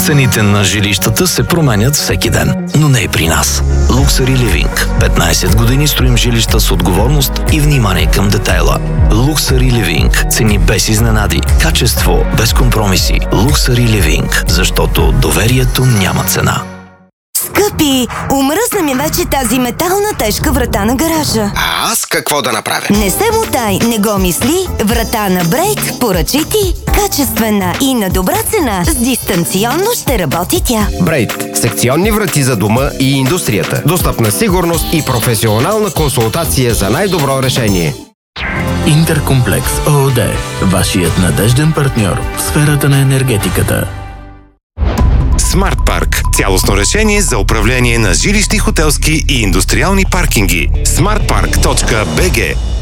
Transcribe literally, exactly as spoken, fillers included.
Цените на жилищата се променят всеки ден, но не и при нас. Luxury Living. петнайсет години строим жилища с отговорност и внимание към детайла. Luxury Living. Цени без изненади. Качество без компромиси. Luxury Living. Защото доверието няма цена. Скъпи, омръзна ми вече тази метална тежка врата на гаража. А аз какво да направя? Не се мутай, не го мисли. Врата на Брейт поръчай ти. Качествена и на добра цена. С дистанционно ще работи тя. Брейт. Секционни врати за дома и индустрията. Достъпна сигурност и професионална консултация за най-добро решение. Интеркомплекс ООД. Вашият надежден партньор в сферата на енергетиката. Смарт Парк. Цялостно решение за управление на жилищни, хотелски и индустриални паркинги. смарт парк точка би джи